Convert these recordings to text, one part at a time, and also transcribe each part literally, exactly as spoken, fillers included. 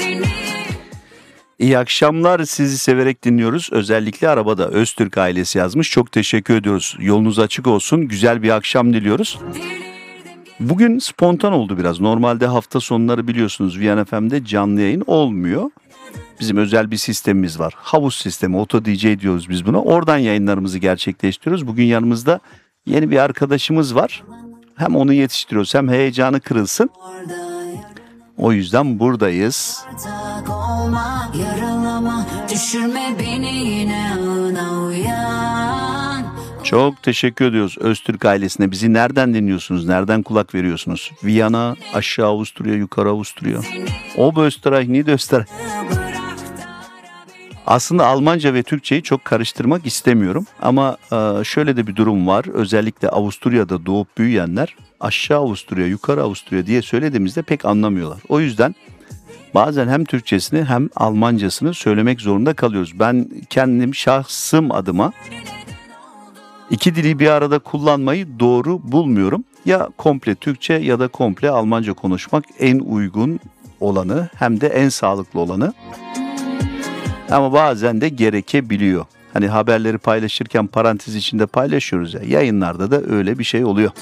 İyi akşamlar, sizi severek dinliyoruz. Özellikle arabada. Öztürk ailesi yazmış. Çok teşekkür ediyoruz. Yolunuz açık olsun. Güzel bir akşam diliyoruz. Bugün spontan oldu biraz. Normalde hafta sonları biliyorsunuz Viyana F M'de canlı yayın olmuyor. Bizim özel bir sistemimiz var. Havuz sistemi, Auto D J diyoruz biz buna. Oradan yayınlarımızı gerçekleştiriyoruz. Bugün yanımızda yeni bir arkadaşımız var. Hem onu yetiştiriyoruz hem heyecanı kırılsın. O yüzden buradayız. Çok teşekkür ediyoruz Öztürk ailesine. Bizi nereden dinliyorsunuz? Nereden kulak veriyorsunuz? Viyana, aşağı Avusturya, yukarı Avusturya. Oberösterreich, Niederösterreich. Aslında Almanca ve Türkçeyi çok karıştırmak istemiyorum. Ama şöyle de bir durum var. Özellikle Avusturya'da doğup büyüyenler aşağı Avusturya, yukarı Avusturya diye söylediğimizde pek anlamıyorlar. O yüzden bazen hem Türkçesini hem Almancasını söylemek zorunda kalıyoruz. Ben kendim şahsım adıma iki dili bir arada kullanmayı doğru bulmuyorum. Ya komple Türkçe ya da komple Almanca konuşmak en uygun olanı, hem de en sağlıklı olanı. Ama bazen de gerekebiliyor. Hani haberleri paylaşırken parantez içinde paylaşıyoruz ya. Yayınlarda da öyle bir şey oluyor.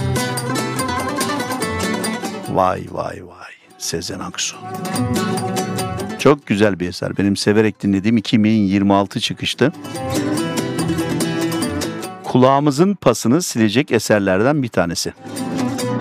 Vay vay vay. Sezen Aksu. Çok güzel bir eser. Benim severek dinlediğim iki bin yirmi altı çıkıştı. Kulağımızın pasını silecek eserlerden bir tanesi.